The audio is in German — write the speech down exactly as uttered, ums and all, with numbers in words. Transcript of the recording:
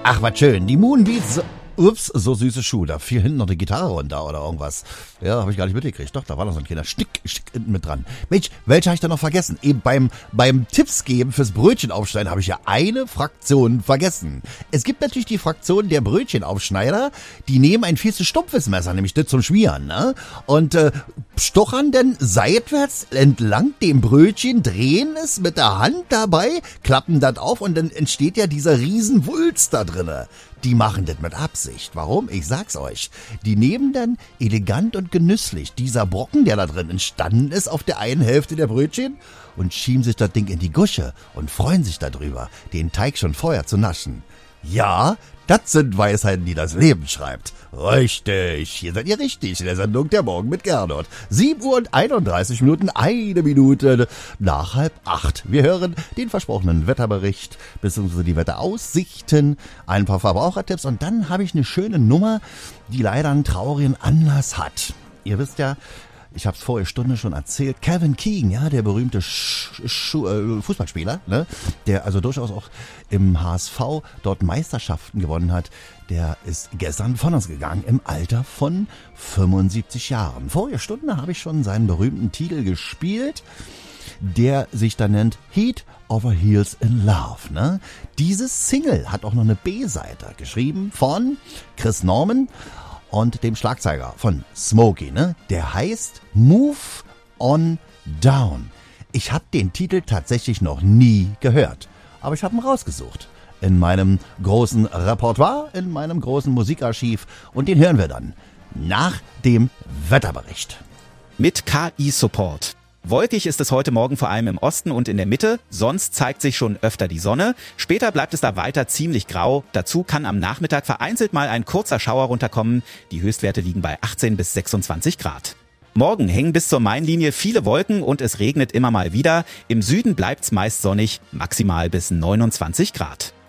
Ach, was schön. Die Moonbeats. Ups, so süße Schuhe. Da fiel hinten noch eine Gitarre runter oder irgendwas. Ja, habe ich gar nicht mitgekriegt. Doch, da war noch so ein kleiner Stick, Stick hinten mit dran. Mensch, welche habe ich da noch vergessen? Eben beim, beim Tipps geben fürs Brötchenaufschneiden habe ich ja eine Fraktion vergessen. Es gibt natürlich die Fraktion der Brötchenaufschneider, die nehmen ein viel zu stumpfes Messer, nämlich das zum Schmieren, ne? Und äh, stochern dann seitwärts entlang dem Brötchen, drehen es mit der Hand dabei, klappen das auf und dann entsteht ja dieser riesen Wulst da drinne. Die machen das mit Absicht. Warum? Ich sag's euch. Die nehmen dann elegant und genüsslich dieser Brocken, der da drin entstanden ist, auf der einen Hälfte der Brötchen und schieben sich das Ding in die Gusche und freuen sich darüber, den Teig schon vorher zu naschen. Ja, das sind Weisheiten, die das Leben schreibt. Richtig, hier seid ihr richtig in der Sendung Der Morgen mit Gernot. sieben Uhr und einunddreißig Minuten, eine Minute nach halb acht. Wir hören den versprochenen Wetterbericht bzw. die Wetteraussichten, ein paar Verbrauchertipps und dann habe ich eine schöne Nummer, die leider einen traurigen Anlass hat. Ihr wisst ja, ich habe es vorige Stunde schon erzählt, Kevin Keegan, ja, der berühmte Sch Sch äh, Fußballspieler, ne, der also durchaus auch im H S V dort Meisterschaften gewonnen hat, der ist gestern von uns gegangen im Alter von fünfundsiebzig Jahren. Vorige Stunde habe ich schon seinen berühmten Titel gespielt, der sich da nennt Heat Over Heels in Love, ne? Dieses Single hat auch noch eine B-Seite geschrieben von Chris Norman und dem Schlagzeuger von Smokey, ne? Der heißt Move On Down. Ich habe den Titel tatsächlich noch nie gehört, aber ich habe ihn rausgesucht in meinem großen Repertoire, in meinem großen Musikarchiv und den hören wir dann nach dem Wetterbericht. Mit K I-Support. Wolkig ist es heute Morgen vor allem im Osten und in der Mitte, sonst zeigt sich schon öfter die Sonne. Später bleibt es da weiter ziemlich grau. Dazu kann am Nachmittag vereinzelt mal ein kurzer Schauer runterkommen. Die Höchstwerte liegen bei achtzehn bis sechsundzwanzig Grad. Morgen hängen bis zur Mainlinie viele Wolken und es regnet immer mal wieder. Im Süden bleibt's meist sonnig, maximal bis neunundzwanzig Grad.